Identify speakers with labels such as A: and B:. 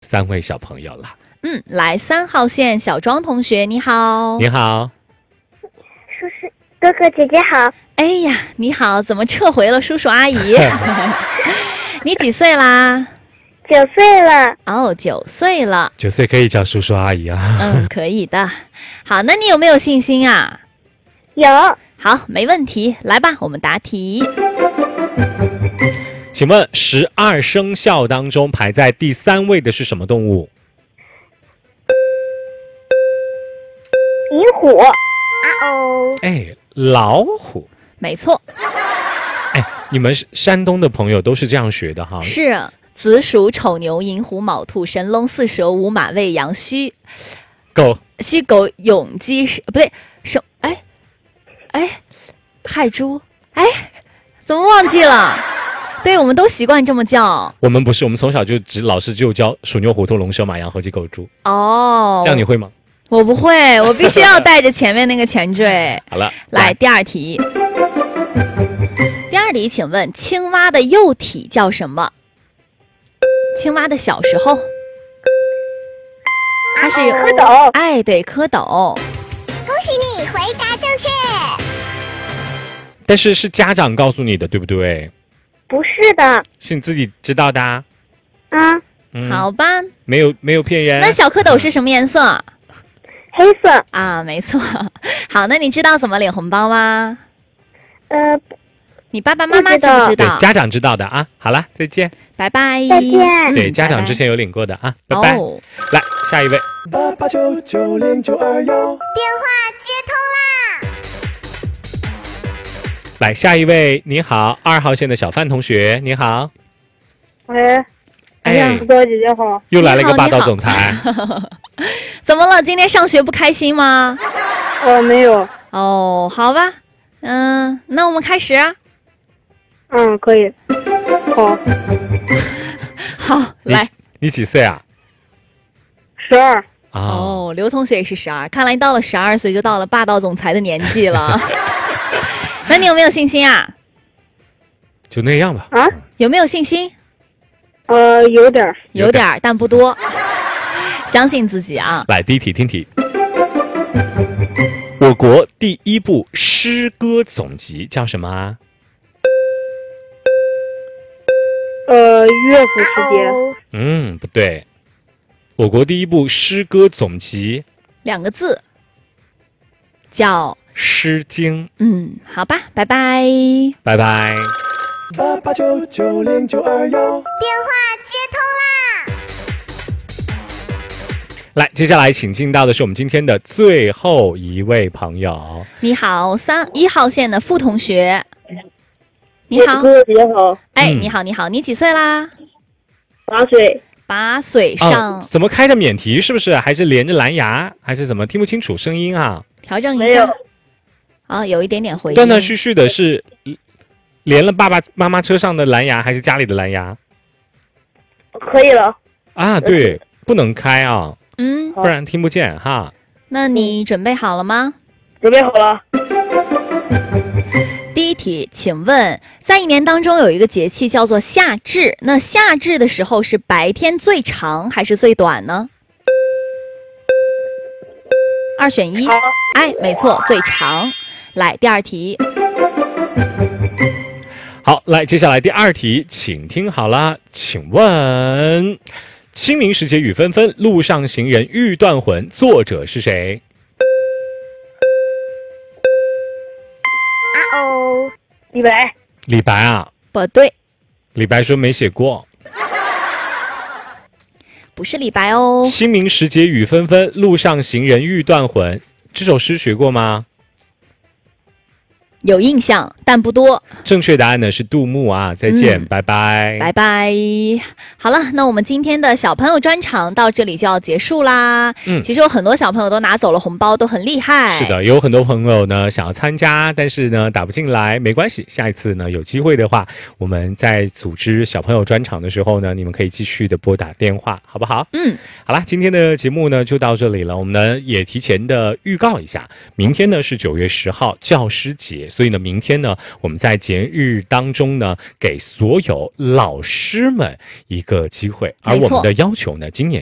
A: 3位小朋友了。
B: 来3号线小庄同学，你好。
A: 你好，
C: 叔叔哥哥姐姐好。
B: 哎呀，你好，怎么撤回了叔叔阿姨？你几岁啦
C: ？9岁了。
B: 哦，9岁了。
A: 9岁可以叫叔叔阿姨啊。
B: 可以的。好，那你有没有信心啊？
C: 有。
B: 好，没问题，来吧，我们答题。
A: 请问12生肖当中排在第3位的是什么动物？
C: 银虎。
A: 哎，老虎。
B: 没错。
A: 哎，你们山东的朋友都是这样学的哈？
B: 是子鼠丑牛寅虎卯兔神龙巳蛇午马未羊戌狗酉鸡不对什亥猪怎么忘记了？对，我们都习惯这么叫。
A: 我们不是，我们从小老师就教鼠牛虎兔龙蛇马羊猴鸡狗猪。
B: 哦，
A: 这样你会吗？
B: 我不会，我必须要带着前面那个前缀。
A: 好了，
B: 来第2题。第2题，请问青蛙的幼体叫什么？青蛙的小时候，它是
C: 蝌蚪。
B: 哎，对，蝌蚪。
D: 恭喜你回答正确。
A: 但是是家长告诉你的，对不对？
C: 不是的。
A: 是你自己知道的啊。
B: 好吧。
A: 没有骗人。
B: 那小蝌蚪是什么颜色？
C: 黑色。
B: 啊，没错。好，那你知道怎么领红包吗？你爸爸妈妈知不知道？
A: 对，家长知道的啊。好了，再见。
B: 拜拜。
C: 再见。
A: 对，家长之前有领过的啊。拜拜。来，下一位。
D: 88990921，电话接通啦！
A: 来，下一位。你好，2号线的小范同学，你好。
C: 喂。
B: 哎呀，
C: 哥哥姐姐好。
A: 又来了一个霸道总裁。
B: 怎么了？今天上学不开心吗？
C: 没有。
B: 哦，好吧。那我们开始啊。
C: 可以。
B: 好，来。
A: 你几岁啊
C: ？12。
B: 哦，刘同学也是12，看来到了12岁就到了霸道总裁的年纪了。那你有没有信心啊？
A: 就那样吧。
B: 有没有信心？
C: 有点，
B: 但不多。相信自己啊！
A: 来，第1题听题。我国第1部诗歌总集叫什么啊？
C: 乐府诗
A: 节。不对。我国第1部诗歌总集
B: 2个字，叫
A: 《诗经》。
B: 好吧，拜拜。
A: 拜拜。
D: 88990921，电话接通啦！
A: 来，接下来请进到的是我们今天的最后一位朋友。
B: 你好，1号线的傅同学。你好。
C: 哥哥姐姐好。
B: 哎，你好，你几岁啦
C: ？8岁。
B: 8岁上。
A: 怎么开着免提？是不是？还是连着蓝牙？还是怎么？听不清楚声音啊？
B: 调整一下。有一点点回音。
A: 断断续续的是连了爸爸妈妈车上的蓝牙，还是家里的蓝牙？
C: 可以了。
A: 对，不能开啊。不然听不见哈。
B: 那你准备好了吗？
C: 准备好了。
B: 第1题，请问在1年当中有一个节气叫做夏至，那夏至的时候是白天最长还是最短呢？2选1。哎，没错，最长。来，第2题。
A: 好，来，接下来第2题，请听好了。请问清明时节雨纷纷，路上行人欲断魂，作者是谁？
C: 李白。
A: 李白啊？
B: 不对。
A: 李白说没写过。
B: 不是李白哦。
A: 清明时节雨纷纷，路上行人欲断魂，这首诗学过吗？
B: 有印象，但不多。
A: 正确答案呢是杜牧啊！再见，拜拜，
B: 拜拜。好了，那我们今天的小朋友专场到这里就要结束啦。其实有很多小朋友都拿走了红包，都很厉害。
A: 是的，有很多朋友呢想要参加，但是呢打不进来，没关系，下一次呢有机会的话，我们在组织小朋友专场的时候呢，你们可以继续的拨打电话，好不好？好啦，今天的节目呢就到这里了。我们呢也提前的预告一下，明天呢是9月10号教师节。所以呢，明天呢，我们在节日当中呢，给所有老师们一个机会，而我们的要求呢，今年